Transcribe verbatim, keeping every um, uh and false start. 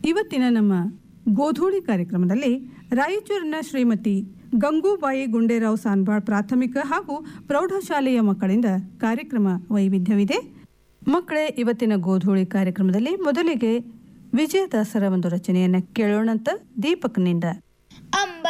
ಇವತ್ತಿನ ನಮ್ಮ ಗೋಧೂಳಿ ಕಾರ್ಯಕ್ರಮದಲ್ಲಿ ರಾಯಚೂರಿನ ಶ್ರೀಮತಿ ಗಂಗೂಬಾಯಿ ಗುಂಡೇರಾವ್ ಸಾನ್ಬಾಳ್ ಪ್ರಾಥಮಿಕ ಹಾಗೂ ಪ್ರೌಢಶಾಲೆಯ ಮಕ್ಕಳಿಂದ ಕಾರ್ಯಕ್ರಮ ವೈವಿಧ್ಯವಿದೆ. ಮಕ್ಕಳೇ, ಇವತ್ತಿನ ಗೋಧೂಳಿ ಕಾರ್ಯಕ್ರಮದಲ್ಲಿ ಮೊದಲಿಗೆ ವಿಜಯದಾಸರ ಒಂದು ರಚನೆಯನ್ನು ಕೇಳೋಣಂತ ದೀಪಕ್ನಿಂದ. ಅಂಬ